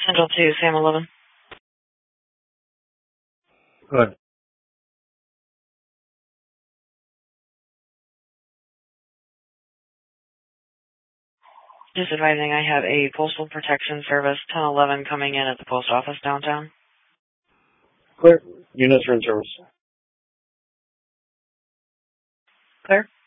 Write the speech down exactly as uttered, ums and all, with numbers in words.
Central two, Sam eleven. Good. Just advising I have a Postal Protection Service ten eleven coming in at the post office downtown. Clear. Units are in service. Clear.